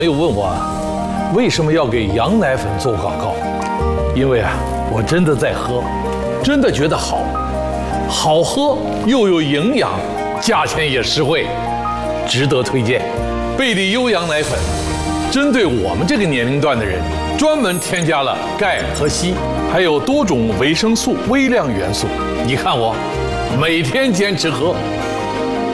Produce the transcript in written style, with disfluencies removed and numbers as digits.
朋友问我为什么要给羊奶粉做广告？因为我真的在喝，真的觉得好喝又有营养，价钱也实惠，值得推荐。贝利优羊奶粉针对我们这个年龄段的人，专门添加了钙和硒，还有多种维生素、微量元素。你看我每天坚持喝，